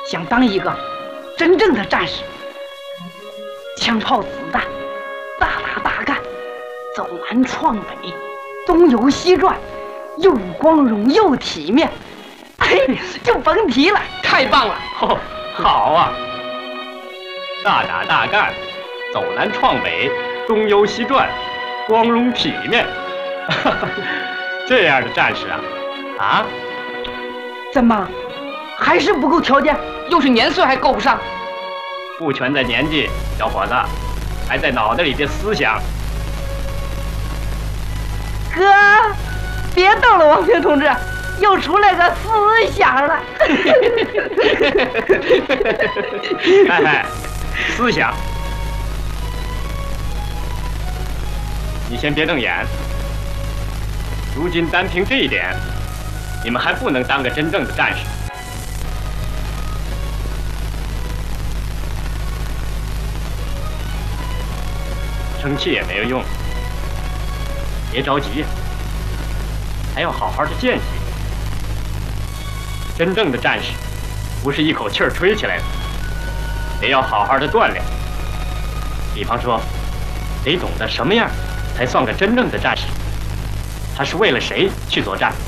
想当一个真正的战士，枪炮子弹，大打大干，走南闯北，东游西转，又光荣又体面，就甭提了， 太棒了！ 哦，好啊，大打大干，走南闯北，东游西转，光荣体面，这样的战士啊， 怎么还是不够条件？ 又是年岁还够不上， 不全在年纪，小伙子，还在脑袋里的思想。 哥，别逗了，王平同志，又出来个思想了。 哎，思想，你先别瞪眼。如今单凭这一点，你们还不能当个真正的战士。生气也没有用，别着急，还要好好的见习。真正的战士，不是一口气儿吹起来的，得要好好的锻炼。比方说，得懂得什么样才算个真正的战士，他是为了谁去作战。